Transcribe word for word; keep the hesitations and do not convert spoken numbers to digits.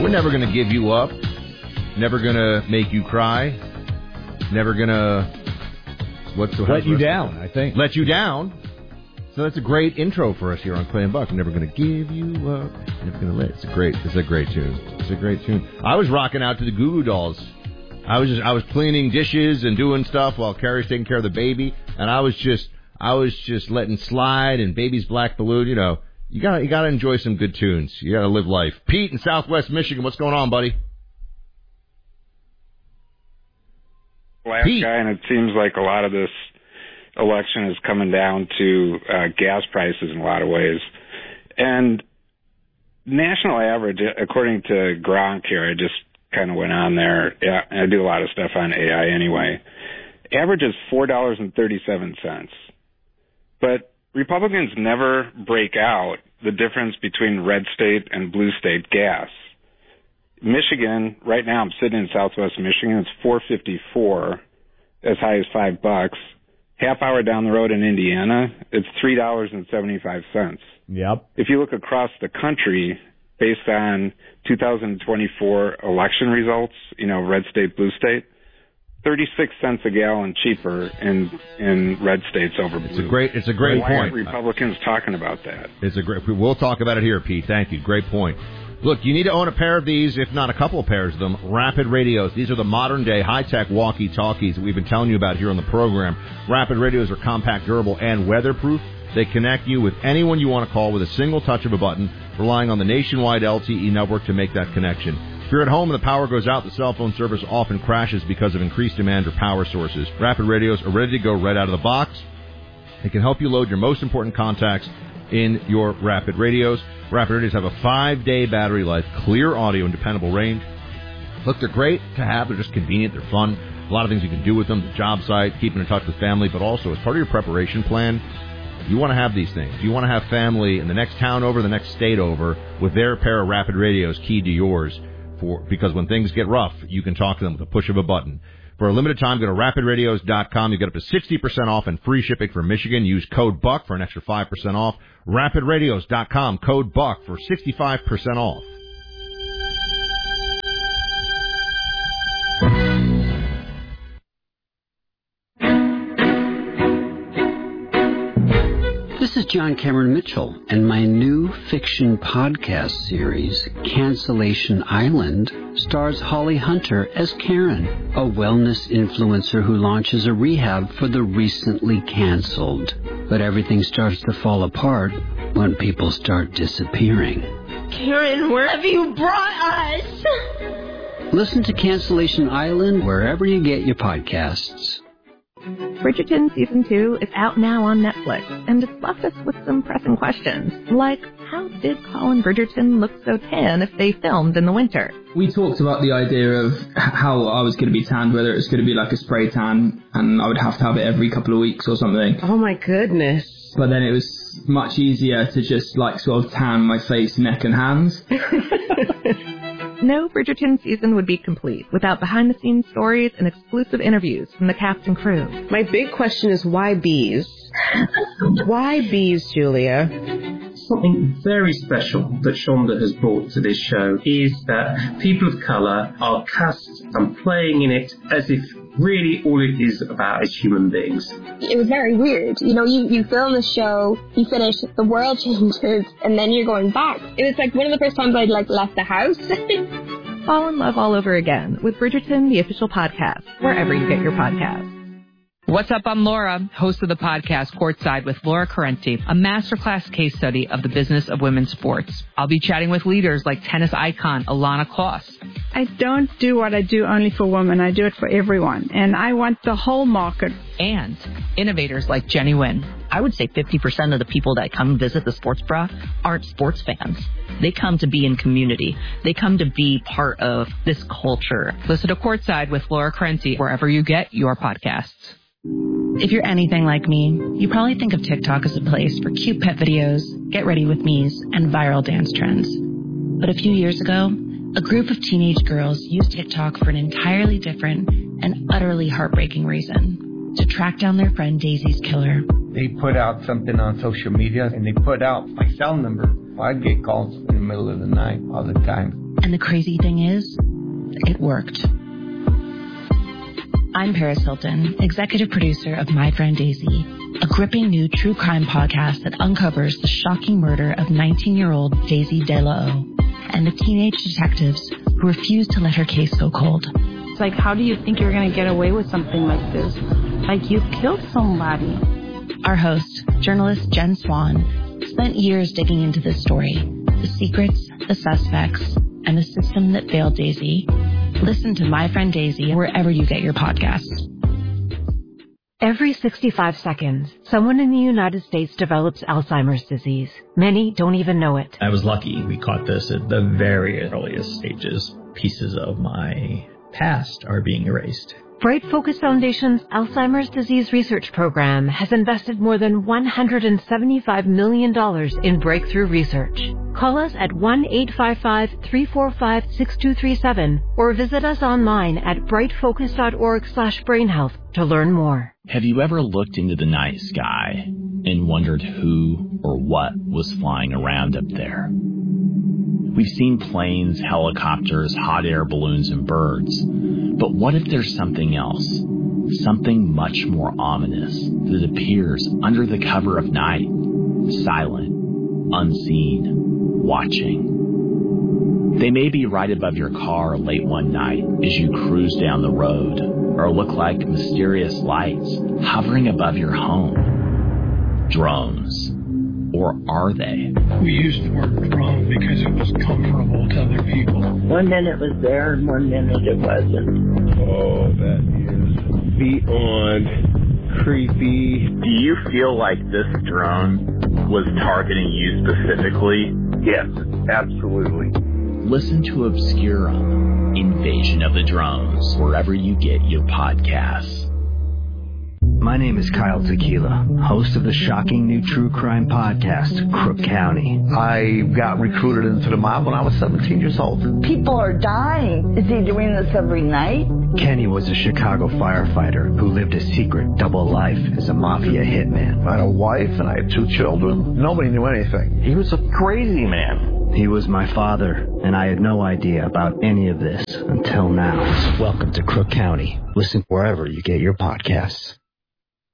We're never going to give you up. Never going to make you cry. Never going to... What's the Let you down, I think. Let you down. So that's a great intro for us here on Clay and Buck. I'm never going to give you up. Never going to let... It's a great, it's a great tune. It's a great tune. I was rocking out to the Goo Goo Dolls. I was just, I was cleaning dishes and doing stuff while Carrie's taking care of the baby, and I was just, I was just letting slide and Baby's Black Balloon. You know, you got, you got to enjoy some good tunes. You got to live life. Pete in Southwest Michigan, what's going on, buddy? Last Pete. guy, and it seems like a lot of this election is coming down to uh, gas prices in a lot of ways, and national average, according to Gronk here, I just kind of went on there. Yeah, I do a lot of stuff on A I anyway. Average is four dollars and thirty-seven cents. But Republicans never break out the difference between red state and blue state gas. Michigan, right now I'm sitting in Southwest Michigan, it's four fifty-four, as high as five bucks. Half hour down the road in Indiana, it's three dollars and seventy-five cents. Yep. If you look across the country, based on two thousand twenty-four election results, you know, red state, blue state, thirty-six cents a gallon cheaper in in red states over blue. It's a great, it's a great Why point. aren't Republicans talking about that? It's a great. We'll talk about it here, Pete. Thank you. Great point. Look, you need to own a pair of these, if not a couple of pairs of them. Rapid Radios. These are the modern-day high-tech walkie-talkies that we've been telling you about here on the program. Rapid Radios are compact, durable, and weatherproof. They connect you with anyone you want to call with a single touch of a button, relying on the nationwide L T E network to make that connection. If you're at home and the power goes out, the cell phone service often crashes because of increased demand or power sources. Rapid Radios are ready to go right out of the box. They can help you load your most important contacts in your Rapid Radios. Rapid Radios have a five-day battery life, clear audio, and dependable range. Look, they're great to have. They're just convenient. They're fun. A lot of things you can do with them. The job site, keeping in touch with family, but also as part of your preparation plan, you want to have these things. You want to have family in the next town over, the next state over, with their pair of Rapid Radios keyed to yours, for because when things get rough, you can talk to them with a push of a button. For a limited time, go to rapid radios dot com. You get up to sixty percent off and free shipping for Michigan. Use code BUCK for an extra five percent off. rapid radios dot com, code BUCK for sixty-five percent off. This is John Cameron Mitchell, and my new fiction podcast series, Cancellation Island, stars Holly Hunter as Karen, a wellness influencer who launches a rehab for the recently canceled. But everything starts to fall apart when people start disappearing. Karen, where have you brought us? Listen to Cancellation Island wherever you get your podcasts. Bridgerton Season two is out now on Netflix, and it's left us with some pressing questions, like how did Colin Bridgerton look so tan if they filmed in the winter? We talked about the idea of how I was going to be tanned, whether it was going to be like a spray tan, and I would have to have it every couple of weeks or something. Oh my goodness. But then it was much easier to just like sort of tan my face, neck and hands. No Bridgerton season would be complete without behind-the-scenes stories and exclusive interviews from the cast and crew. My big question is why bees? Why bees, Julia? Something very special that Shonda has brought to this show is that people of colour are cast and playing in it as if really all it is about is human beings. It was very weird. You know, you, you film the show, you finish, the world changes, and then you're going back. It was like one of the first times I'd like left the house. Fall in love all over again with Bridgerton, the official podcast, wherever you get your podcasts. What's up? I'm Laura, host of the podcast Courtside with Laura Correnti, a masterclass case study of the business of women's sports. I'll be chatting with leaders like tennis icon Alana Kloss. I don't do what I do only for women. I do it for everyone. And I want the whole market. And innovators like Jenny Wynn. I would say fifty percent of the people that come visit the Sports Bra aren't sports fans. They come to be in community. They come to be part of this culture. Listen to Courtside with Laura Correnti wherever you get your podcasts. If you're anything like me, you probably think of TikTok as a place for cute pet videos, get ready with me's, and viral dance trends. But a few years ago, a group of teenage girls used TikTok for an entirely different and utterly heartbreaking reason: to track down their friend Daisy's killer. They put out something on social media, and they put out my cell number. I'd get calls in middle of the night all the time. And the crazy thing is, it worked. I'm Paris Hilton, executive producer of My Friend Daisy, a gripping new true crime podcast that uncovers the shocking murder of nineteen-year-old Daisy De La O and the teenage detectives who refused to let her case go cold. It's like, how do you think you're going to get away with something like this? Like, you killed somebody. Our host, journalist Jen Swan, spent years digging into this story, the secrets, the suspects, and the system that failed Daisy. Listen to My Friend Daisy wherever you get your podcasts. Every sixty-five seconds, someone in the United States develops Alzheimer's disease. Many don't even know it. I was lucky. We caught this at the very earliest stages. Pieces of my past are being erased. Bright Focus Foundation's Alzheimer's Disease Research Program has invested more than one hundred seventy-five million dollars in breakthrough research. Call us at one eight five five, three four five, six two three seven or visit us online at brightfocus.org slash brainhealth to learn more. Have you ever looked into the night sky and wondered who or what was flying around up there? We've seen planes, helicopters, hot air balloons, and birds. But what if there's something else? Something much more ominous that appears under the cover of night, silent, unseen, watching. They may be right above your car late one night as you cruise down the road, or look like mysterious lights hovering above your home. Drones. Or are they? We used the word drone because it was comfortable to other people. One minute it was there and one minute it wasn't. Oh, that is beyond creepy. Do you feel like this drone was targeting you specifically? Yes, absolutely. Listen to Obscurum, Invasion of the Drones, wherever you get your podcasts. My name is Kyle Tequila, host of the shocking new true crime podcast, Crook County. I got recruited into the mob when I was seventeen years old. People are dying. Is he doing this every night? Kenny was a Chicago firefighter who lived a secret double life as a mafia hitman. I had a wife and I had two children. Nobody knew anything. He was a crazy man. He was my father, and I had no idea about any of this until now. Welcome to Crook County. Listen wherever you get your podcasts.